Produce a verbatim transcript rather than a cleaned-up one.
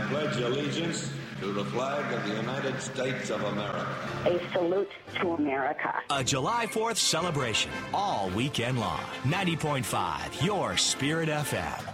pledge allegiance to the flag of the United States of America. A salute to America. A July fourth celebration all weekend long. ninety point five, your Spirit F M.